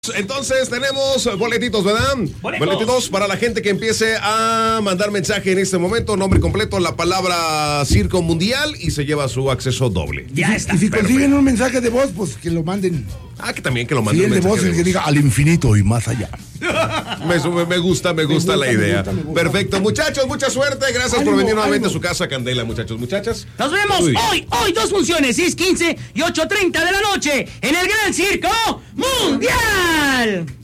Entonces tenemos boletitos, ¿verdad? Boletitos para la gente que empiece a mandar mensaje en este momento, nombre completo, la palabra Circo Mundial y se lleva su acceso doble. Ya está. Y si consiguen un mensaje de voz, pues que lo manden. Que también que lo manden. Y el de voz, el que diga al infinito y más allá. Me gusta la idea. Me gusta. Perfecto, muchachos, mucha suerte. Gracias por venir nuevamente a su casa, Candela, muchachos, muchachas. Nos vemos hoy, dos funciones, 6:15 y 8:30 de la noche, en el Gran Circo Mundial.